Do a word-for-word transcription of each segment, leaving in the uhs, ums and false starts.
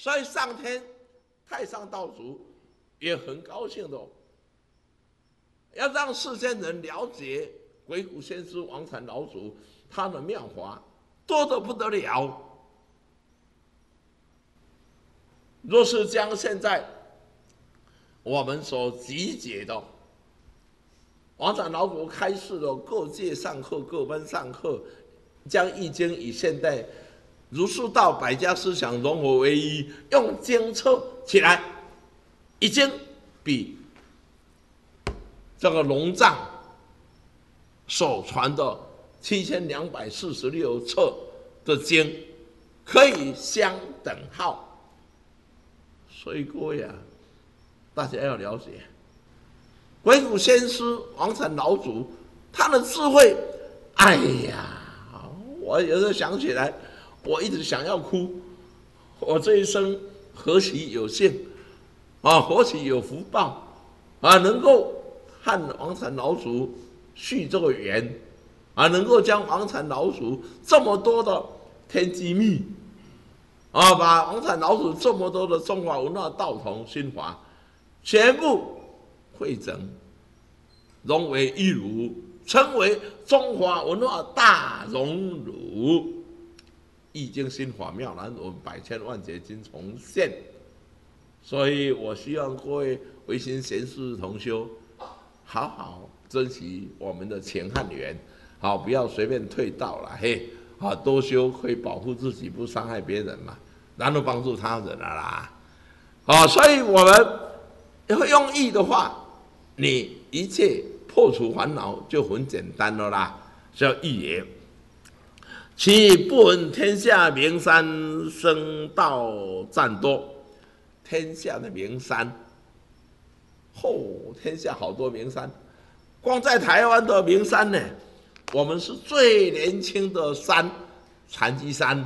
所以上天太上道主也很高兴的，要让世间人了解鬼谷先师王禅老祖他的妙法多得不得了。若是将现在我们所集结的王禅老祖开示的各界上课、各班上课，将易经与现代儒释道百家思想融合为一，用经册起来，已经比这个龙藏所传的七千两百四十六册的经可以相等号。所以各位啊，大家要了解，鬼谷先师王禅老祖他的智慧，哎呀，我有时候想起来，我一直想要哭。我这一生何其有幸啊，何其有福报啊，能够和王禅老祖续这个缘啊，能够将王禅老祖这么多的天机密啊，把王禅老祖这么多的中华文化道统心法全部汇整融为一炉，称为中华文化大熔炉。易经心法妙难文，百千万劫今重现。所以我希望各位维新贤士同修，好好珍惜我们的前汉缘，好，不要随便退道了，嘿，啊，多修可以保护自己，不伤害别人嘛，然后帮助他人了啦，啊，所以我们要用易的话，你一切破除烦恼就很简单了啦，叫易也。其不闻天下名山僧道赞多，天下的名山，哦，天下好多名山，光在台湾的名山呢，我们是最年轻的山，禅机山。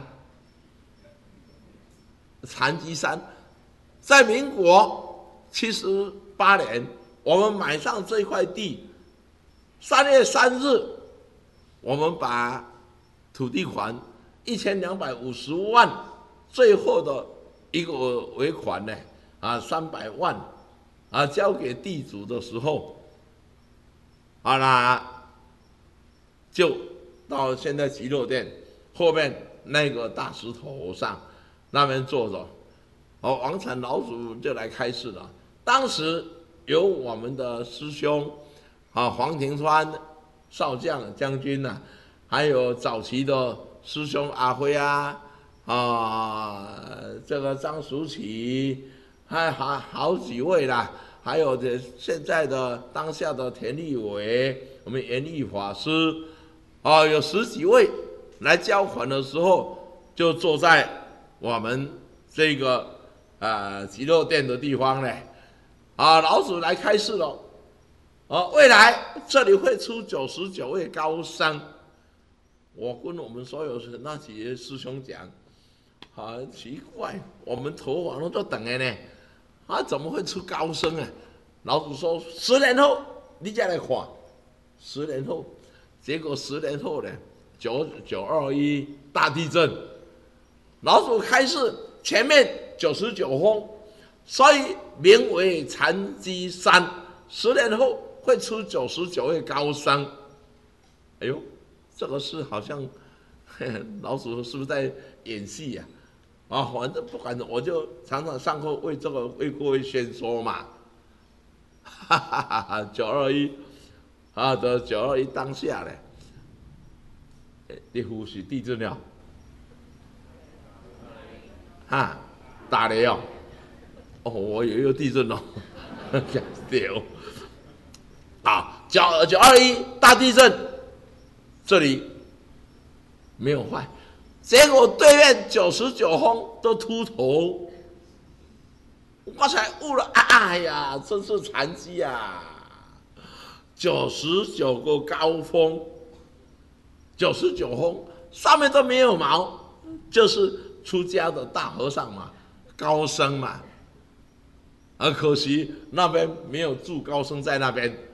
禅机山，在民国七十八年，我们买上这块地，三月三日，我们把土地款一千两百五十万，最后的一个尾款呢，啊，三百万，啊，交给地主的时候，啊，那就到现在极乐殿后面那个大石头上，那边坐着，哦，王禅老祖就来开示了。当时有我们的师兄，啊，黄庭川少将将军呐、啊。还有早期的师兄阿辉啊，啊，这个张淑琪，还好好几位啦，还有这现在的当下的田立伟，我们严毅法师，啊，有十几位来交款的时候，就坐在我们这个呃极乐殿的地方呢，啊，老祖来开示了，啊，未来这里会出九十九位高僧。我跟我们所有那几位师兄讲，啊，奇怪，我们头发都等的呢，啊，怎么会出高僧啊？老祖说，十年后你再来看，十年后，结果十年后呢，九九二一大地震，老祖开示前面九十九峰，所以名为禅机山。十年后会出九十九位高僧。哎呦！这个事好像老祖是不是在演戏呀、啊？啊，反正不管，我就常常上课为这个为各位宣说嘛。哈哈哈哈！九二一啊，这九二一当下呢，你呼吸地震了，啊，打雷哦，哦，我以为有地震了，对哦，啊，九九二一大地震。这里没有坏，结果对面九十九峰都秃头，我才悟了，哎呀，真是禅机啊！九十九个高峰，九十九峰上面都没有毛，就是出家的大和尚嘛，高僧嘛。而可惜那边没有住高僧在那边。